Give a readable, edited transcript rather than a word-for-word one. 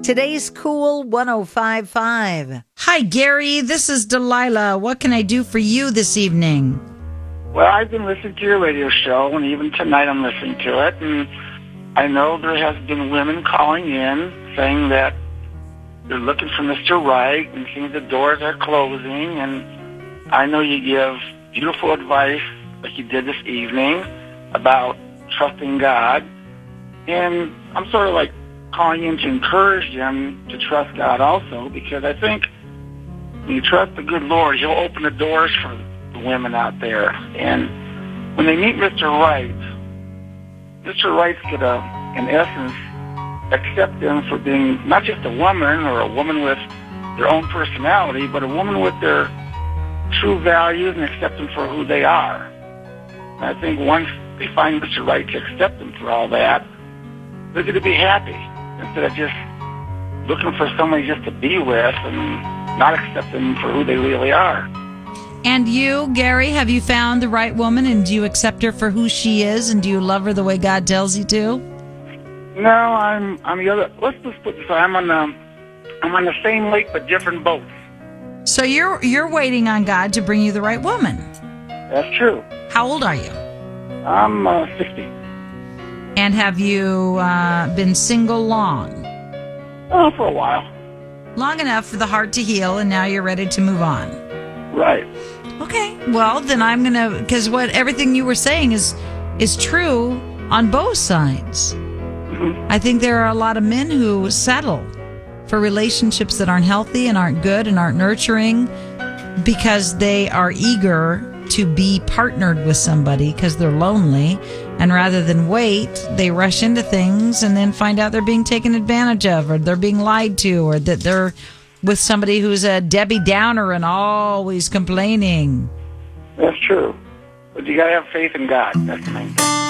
Today's Cool 105.5. Hi, Gary. This is Delilah. What can I do for you this evening? Well, I've been listening to your radio show, and even tonight I'm listening to it. And I know there has been women calling in saying that they're looking for Mr. Right and seeing the doors are closing. And I know you give beautiful advice, like you did this evening, about trusting God. And I'm sort of like calling in to encourage them to trust God also, because I think when you trust the good Lord, He'll open the doors for the women out there. And when they meet Mr. Right, Mr. Right's going to, in essence, accept them for being not just a woman or a woman with their own personality, but a woman with their true values and accept them for who they are. And I think once they find Mr. Right to accept them for all that, they're going to be happy instead of just looking for somebody just to be with and not accept them for who they really are. And you, Gary, have you found the right woman, and do you accept her for who she is, and do you love her the way God tells you to? No, I'm the other. Let's just put this. I'm on the same lake but different boats. So you're waiting on God to bring you the right woman. That's true. How old are you? I'm 60. And have you been single long? Oh, for a while. Long enough for the heart to heal, and now you're ready to move on. Right. Okay. Well, then I'm gonna, because what everything you were saying is true on both sides. Mm-hmm. I think there are a lot of men who settle for relationships that aren't healthy and aren't good and aren't nurturing because they are eager to be partnered with somebody because they're lonely, and rather than wait, they rush into things and then find out they're being taken advantage of, or they're being lied to, or that they're with somebody who's a Debbie Downer and always complaining. That's true. But you got to have faith in God. That's the main thing.